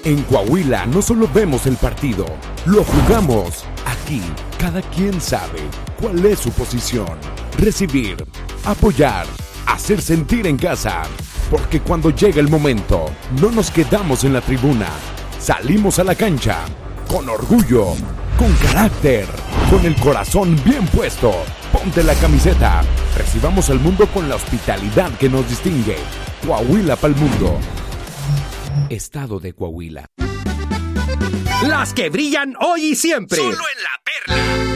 En Coahuila no solo vemos el partido, lo jugamos. Aquí, cada quien sabe cuál es su posición. Recibir, apoyar, hacer sentir en casa. Porque cuando llega el momento, no nos quedamos en la tribuna. Salimos a la cancha, con orgullo, con carácter, con el corazón bien puesto. Ponte la camiseta. Recibamos al mundo con la hospitalidad que nos distingue. Coahuila pa'l mundo. Estado de Coahuila. Las que brillan hoy y siempre. Solo en La Perla.